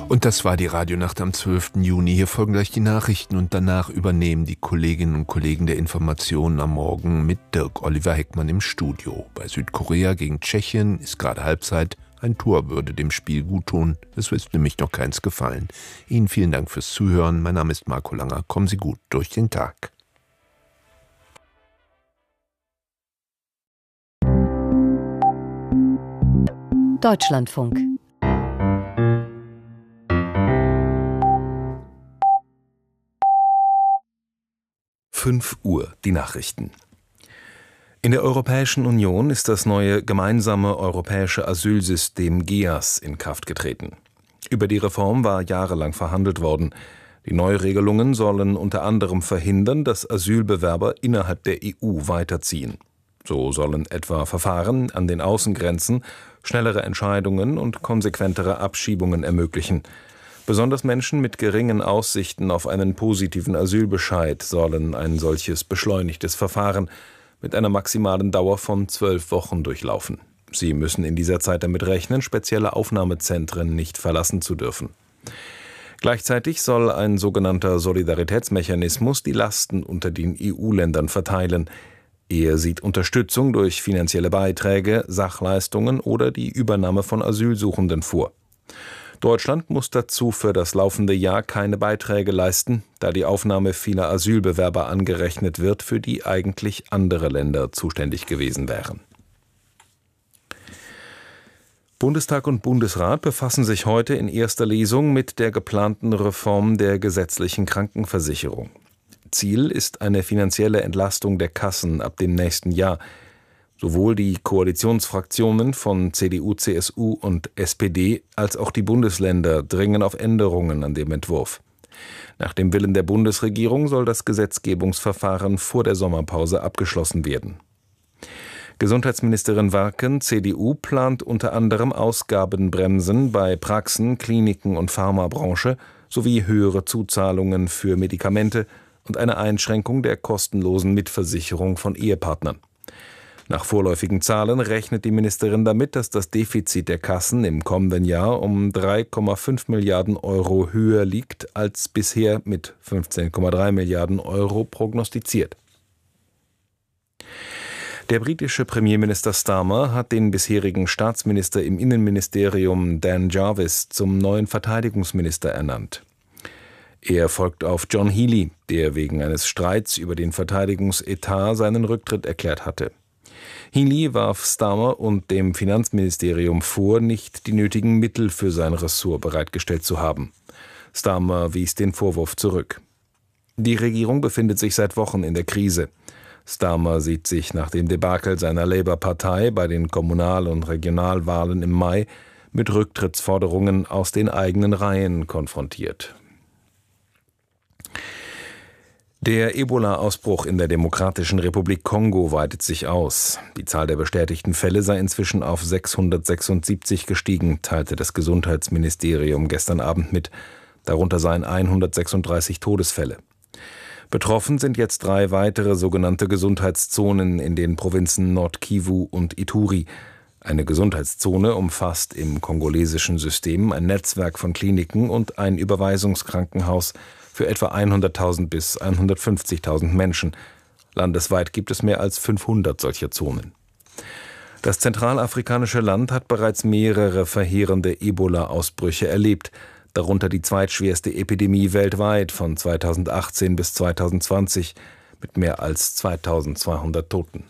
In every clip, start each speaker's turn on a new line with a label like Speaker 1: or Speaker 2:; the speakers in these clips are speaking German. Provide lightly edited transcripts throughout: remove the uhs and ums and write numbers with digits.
Speaker 1: Und das war die Radionacht am 12. Juni. Hier folgen gleich die Nachrichten und danach übernehmen die Kolleginnen und Kollegen der Informationen am Morgen mit Dirk Oliver Heckmann im Studio. Bei Südkorea gegen Tschechien ist gerade Halbzeit. Ein Tor würde dem Spiel guttun. Es ist nämlich noch keins gefallen. Ihnen vielen Dank fürs Zuhören. Mein Name ist Marco Langer. Kommen Sie gut durch den Tag.
Speaker 2: Deutschlandfunk.
Speaker 3: Uhr, die Nachrichten. In der Europäischen Union ist das neue gemeinsame europäische Asylsystem GEAS in Kraft getreten. Über die Reform war jahrelang verhandelt worden. Die Neuregelungen sollen unter anderem verhindern, dass Asylbewerber innerhalb der EU weiterziehen. So sollen etwa Verfahren an den Außengrenzen schnellere Entscheidungen und konsequentere Abschiebungen ermöglichen. Besonders Menschen mit geringen Aussichten auf einen positiven Asylbescheid sollen ein solches beschleunigtes Verfahren mit einer maximalen Dauer von 12 Wochen durchlaufen. Sie müssen in dieser Zeit damit rechnen, spezielle Aufnahmezentren nicht verlassen zu dürfen. Gleichzeitig soll ein sogenannter Solidaritätsmechanismus die Lasten unter den EU-Ländern verteilen. Er sieht Unterstützung durch finanzielle Beiträge, Sachleistungen oder die Übernahme von Asylsuchenden vor. Deutschland muss dazu für das laufende Jahr keine Beiträge leisten, da die Aufnahme vieler Asylbewerber angerechnet wird, für die eigentlich andere Länder zuständig gewesen wären. Bundestag und Bundesrat befassen sich heute in erster Lesung mit der geplanten Reform der gesetzlichen Krankenversicherung. Ziel ist eine finanzielle Entlastung der Kassen ab dem nächsten Jahr. Sowohl die Koalitionsfraktionen von CDU, CSU und SPD als auch die Bundesländer dringen auf Änderungen an dem Entwurf. Nach dem Willen der Bundesregierung soll das Gesetzgebungsverfahren vor der Sommerpause abgeschlossen werden. Gesundheitsministerin Warken, CDU, plant unter anderem Ausgabenbremsen bei Praxen, Kliniken und Pharmabranche sowie höhere Zuzahlungen für Medikamente und eine Einschränkung der kostenlosen Mitversicherung von Ehepartnern. Nach vorläufigen Zahlen rechnet die Ministerin damit, dass das Defizit der Kassen im kommenden Jahr um 3,5 Milliarden Euro höher liegt als bisher mit 15,3 Milliarden Euro prognostiziert. Der britische Premierminister Starmer hat den bisherigen Staatsminister im Innenministerium Dan Jarvis zum neuen Verteidigungsminister ernannt. Er folgt auf John Healey, der wegen eines Streits über den Verteidigungsetat seinen Rücktritt erklärt hatte. Healey warf Starmer und dem Finanzministerium vor, nicht die nötigen Mittel für sein Ressort bereitgestellt zu haben. Starmer wies den Vorwurf zurück. Die Regierung befindet sich seit Wochen in der Krise. Starmer sieht sich nach dem Debakel seiner Labour-Partei bei den Kommunal- und Regionalwahlen im Mai mit Rücktrittsforderungen aus den eigenen Reihen konfrontiert. Der Ebola-Ausbruch in der Demokratischen Republik Kongo weitet sich aus. Die Zahl der bestätigten Fälle sei inzwischen auf 676 gestiegen, teilte das Gesundheitsministerium gestern Abend mit. Darunter seien 136 Todesfälle. Betroffen sind jetzt 3 weitere sogenannte Gesundheitszonen in den Provinzen Nord-Kivu und Ituri. Eine Gesundheitszone umfasst im kongolesischen System ein Netzwerk von Kliniken und ein Überweisungskrankenhaus für etwa 100.000 bis 150.000 Menschen. Landesweit gibt es mehr als 500 solcher Zonen. Das zentralafrikanische Land hat bereits mehrere verheerende Ebola-Ausbrüche erlebt, darunter die zweitschwerste Epidemie weltweit von 2018 bis 2020 mit mehr als 2.200 Toten.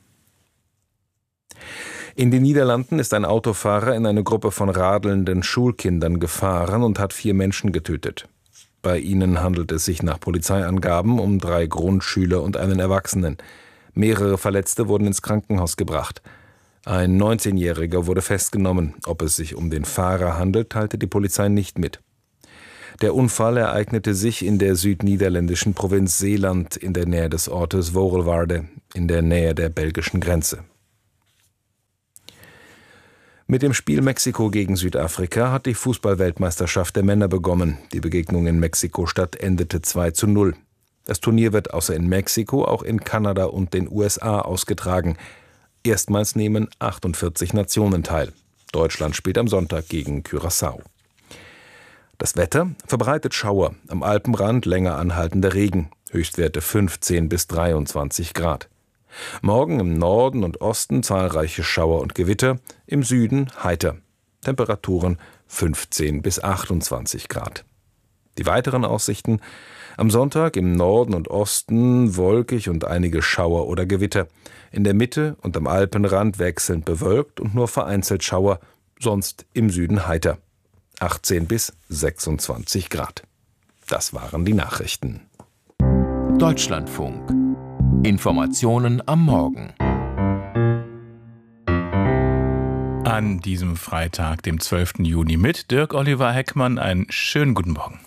Speaker 3: In den Niederlanden ist ein Autofahrer in eine Gruppe von radelnden Schulkindern gefahren und hat 4 Menschen getötet. Bei ihnen handelt es sich nach Polizeiangaben um 3 Grundschüler und einen Erwachsenen. Mehrere Verletzte wurden ins Krankenhaus gebracht. Ein 19-Jähriger wurde festgenommen. Ob es sich um den Fahrer handelt, teilte die Polizei nicht mit. Der Unfall ereignete sich in der südniederländischen Provinz Zeeland in der Nähe des Ortes Vogelwaarde, in der Nähe der belgischen Grenze. Mit dem Spiel Mexiko gegen Südafrika hat die Fußball-Weltmeisterschaft der Männer begonnen. Die Begegnung in Mexiko-Stadt endete 2:0. Das Turnier wird außer in Mexiko auch in Kanada und den USA ausgetragen. Erstmals nehmen 48 Nationen teil. Deutschland spielt am Sonntag gegen Curaçao. Das Wetter verbreitet Schauer, am Alpenrand länger anhaltender Regen, Höchstwerte 15 bis 23 Grad. Morgen im Norden und Osten zahlreiche Schauer und Gewitter, im Süden heiter. Temperaturen 15 bis 28 Grad. Die weiteren Aussichten: am Sonntag im Norden und Osten wolkig und einige Schauer oder Gewitter. In der Mitte und am Alpenrand wechselnd bewölkt und nur vereinzelt Schauer, sonst im Süden heiter. 18 bis 26 Grad. Das waren die Nachrichten.
Speaker 4: Deutschlandfunk. Informationen am Morgen.
Speaker 5: An diesem Freitag, dem 12. Juni, mit Dirk Oliver Heckmann. Einen schönen guten Morgen.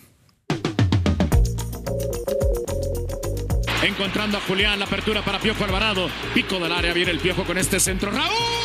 Speaker 6: Encontrando a Julián, la apertura para Piojo Alvarado. Pico del área, viene el Piojo con este centro. ¡Raúl!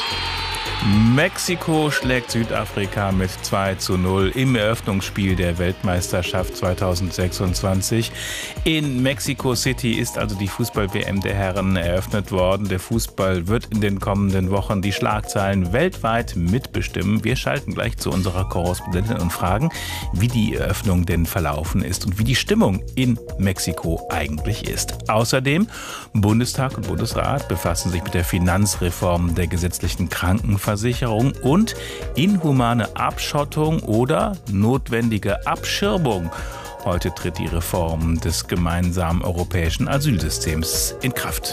Speaker 5: Mexiko schlägt Südafrika mit 2:0 im Eröffnungsspiel der Weltmeisterschaft 2026. In Mexico City ist also die Fußball-WM der Herren eröffnet worden. Der Fußball wird in den kommenden Wochen die Schlagzeilen weltweit mitbestimmen. Wir schalten gleich zu unserer Korrespondentin und fragen, wie die Eröffnung denn verlaufen ist und wie die Stimmung in Mexiko eigentlich ist. Außerdem, Bundestag und Bundesrat befassen sich mit der Finanzreform der gesetzlichen Krankenversicherung und inhumane Abschottung oder notwendige Abschirmung. Heute tritt die Reform des gemeinsamen europäischen Asylsystems in Kraft.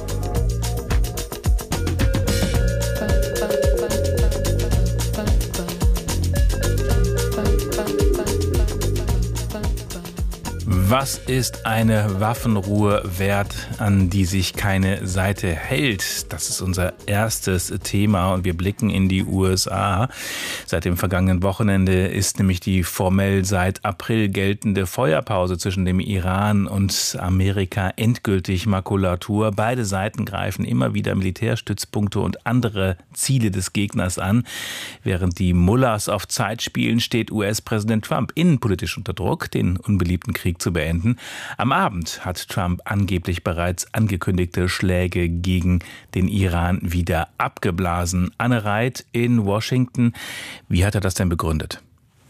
Speaker 5: Was ist eine Waffenruhe wert, an die sich keine Seite hält? Das ist unser erstes Thema und wir blicken in die USA. Seit dem vergangenen Wochenende ist nämlich die formell seit April geltende Feuerpause zwischen dem Iran und Amerika endgültig Makulatur. Beide Seiten greifen immer wieder Militärstützpunkte und andere Ziele des Gegners an. Während die Mullahs auf Zeit spielen, steht US-Präsident Trump innenpolitisch unter Druck, den unbeliebten Krieg zu beenden. Am Abend hat Trump angeblich bereits angekündigte Schläge gegen den Iran wieder abgeblasen. Anne Reit in Washington. Wie hat er das denn begründet?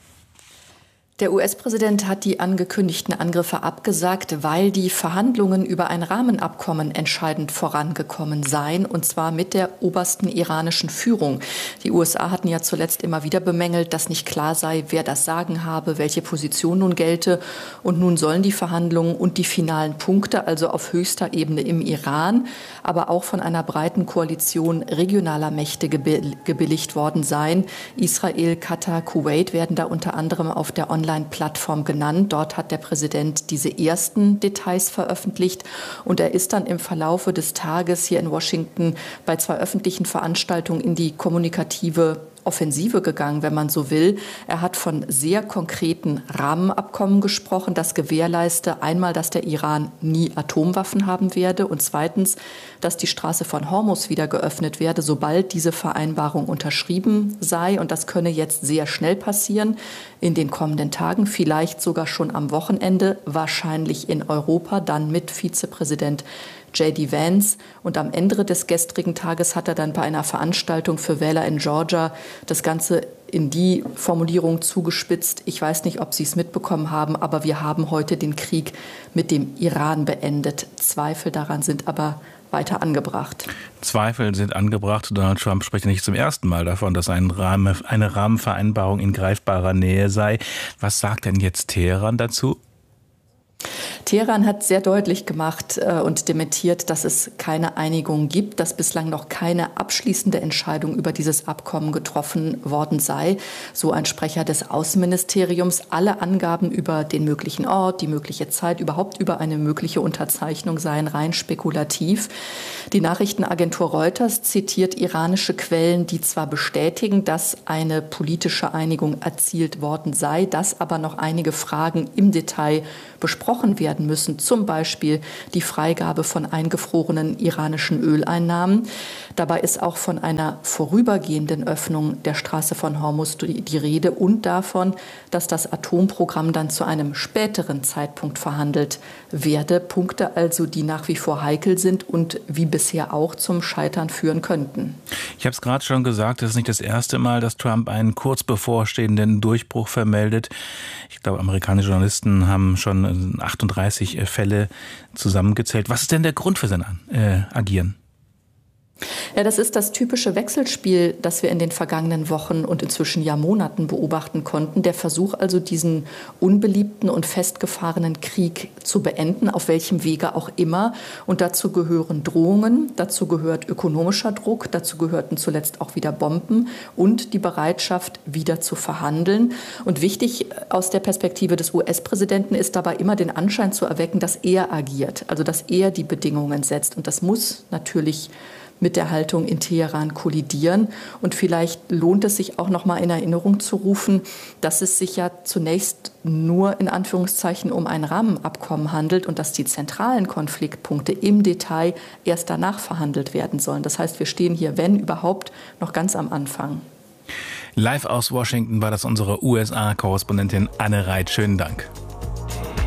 Speaker 7: Der US-Präsident hat die angekündigten Angriffe abgesagt, weil die Verhandlungen über ein Rahmenabkommen entscheidend vorangekommen seien, und zwar mit der obersten iranischen Führung. Die USA hatten ja zuletzt immer wieder bemängelt, dass nicht klar sei, wer das Sagen habe, welche Position nun gelte. Und nun sollen die Verhandlungen und die finalen Punkte, also auf höchster Ebene im Iran, aber auch von einer breiten Koalition regionaler Mächte gebilligt worden sein. Israel, Katar, Kuwait werden da unter anderem auf der Online-Plattform genannt. Dort hat der Präsident diese ersten Details veröffentlicht und er ist dann im Verlaufe des Tages hier in Washington bei 2 öffentlichen Veranstaltungen in die kommunikative Offensive gegangen, wenn man so will. Er hat von sehr konkreten Rahmenabkommen gesprochen, das gewährleiste einmal, dass der Iran nie Atomwaffen haben werde und zweitens, dass die Straße von Hormuz wieder geöffnet werde, sobald diese Vereinbarung unterschrieben sei. Und das könne jetzt sehr schnell passieren in den kommenden Tagen, vielleicht sogar schon am Wochenende, wahrscheinlich in Europa, dann mit Vizepräsident J.D. Vance. Und am Ende des gestrigen Tages hat er dann bei einer Veranstaltung für Wähler in Georgia das Ganze in die Formulierung zugespitzt: Ich weiß nicht, ob Sie es mitbekommen haben, aber wir haben heute den Krieg mit dem Iran beendet. Zweifel daran sind aber weiter angebracht.
Speaker 5: Zweifel sind angebracht. Donald Trump spricht nicht zum ersten Mal davon, dass eine Rahmenvereinbarung in greifbarer Nähe sei. Was sagt denn jetzt Teheran dazu?
Speaker 7: Teheran hat sehr deutlich gemacht und dementiert, dass es keine Einigung gibt, dass bislang noch keine abschließende Entscheidung über dieses Abkommen getroffen worden sei. So ein Sprecher des Außenministeriums. Alle Angaben über den möglichen Ort, die mögliche Zeit, überhaupt über eine mögliche Unterzeichnung seien rein spekulativ. Die Nachrichtenagentur Reuters zitiert iranische Quellen, die zwar bestätigen, dass eine politische Einigung erzielt worden sei, dass aber noch einige Fragen im Detail besprochen werden werden müssen, zum Beispiel die Freigabe von eingefrorenen iranischen Öleinnahmen. Dabei ist auch von einer vorübergehenden Öffnung der Straße von Hormuz die Rede und davon, dass das Atomprogramm dann zu einem späteren Zeitpunkt verhandelt werde. Punkte also, die nach wie vor heikel sind und wie bisher auch zum Scheitern führen könnten.
Speaker 5: Ich habe es gerade schon gesagt, es ist nicht das erste Mal, dass Trump einen kurz bevorstehenden Durchbruch vermeldet. Ich glaube, amerikanische Journalisten haben schon 38 Fälle zusammengezählt. Was ist denn der Grund für sein Agieren?
Speaker 7: Ja, das ist das typische Wechselspiel, das wir in den vergangenen Wochen und inzwischen ja Monaten beobachten konnten. Der Versuch also, diesen unbeliebten und festgefahrenen Krieg zu beenden, auf welchem Wege auch immer. Und dazu gehören Drohungen, dazu gehört ökonomischer Druck, dazu gehörten zuletzt auch wieder Bomben und die Bereitschaft, wieder zu verhandeln. Und wichtig aus der Perspektive des US-Präsidenten ist dabei immer den Anschein zu erwecken, dass er agiert, also dass er die Bedingungen setzt. Und das muss natürlich mit der Haltung in Teheran kollidieren. Und vielleicht lohnt es sich auch noch mal in Erinnerung zu rufen, dass es sich ja zunächst nur in Anführungszeichen um ein Rahmenabkommen handelt und dass die zentralen Konfliktpunkte im Detail erst danach verhandelt werden sollen. Das heißt, wir stehen hier, wenn überhaupt, noch ganz am Anfang.
Speaker 5: Live aus Washington war das unsere USA-Korrespondentin Anne Reit. Schönen Dank.